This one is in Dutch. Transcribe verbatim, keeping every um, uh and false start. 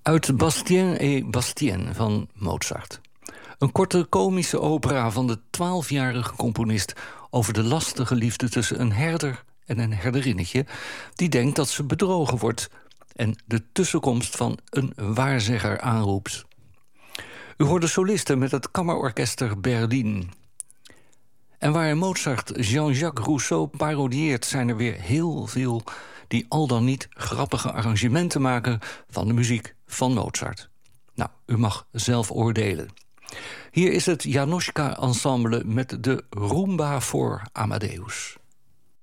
Uit Bastien et Bastien van Mozart. Een korte komische opera van de twaalfjarige componist over de lastige liefde tussen een herder en een herderinnetje die denkt dat ze bedrogen wordt en de tussenkomst van een waarzegger aanroept. U hoort de solisten met het Kammerorkester Berlin. En waar Mozart Jean-Jacques Rousseau parodieert, zijn er weer heel veel die al dan niet grappige arrangementen maken van de muziek van Mozart. Nou, u mag zelf oordelen. Hier is het Janoschka Ensemble met de Rumba voor Amadeus.